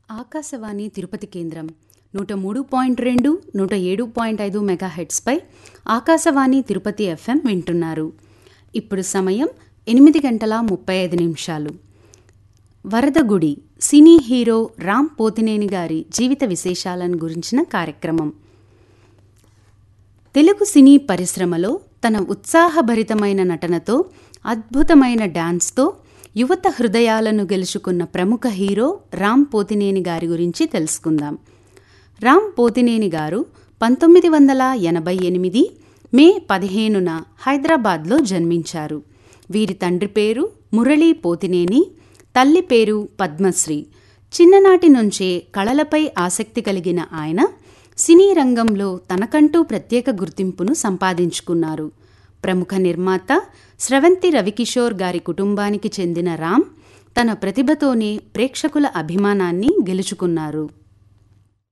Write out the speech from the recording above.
ఆకాశవాణి తిరుపతి కేంద్రం 103.2, 107.5 మెగాహెర్ట్జ్పై ఆకాశవాణి తిరుపతి ఎఫ్ఎం వింటున్నారు. ఇప్పుడు సమయం 8:35. వరదగుడి సినీ హీరో రామ్ పోతినేని గారి జీవిత విశేషాలను గురించిన కార్యక్రమం. తెలుగు సినీ పరిశ్రమలో తన ఉత్సాహభరితమైన నటనతో, అద్భుతమైన డాన్స్తో యువత హృదయాలను గెలుచుకున్న ప్రముఖ హీరో రామ్ పోతినేని గారి గురించి తెలుసుకుందాం. రామ్ పోతినేని గారు 1988 మే 15న హైదరాబాద్లో జన్మించారు. వీరి తండ్రి పేరు మురళీ పోతినేని, తల్లి పేరు పద్మశ్రీ. చిన్ననాటి నుంచే కళలపై ఆసక్తి కలిగిన ఆయన సినీ రంగంలో తనకంటూ ప్రత్యేక గుర్తింపును సంపాదించుకున్నారు. ప్రముఖ నిర్మాత స్రవంతి రవికిషోర్ గారి కుటుంబానికి చెందిన రామ్ తన ప్రతిభతోనే ప్రేక్షకుల అభిమానాన్ని గెలుచుకున్నారు.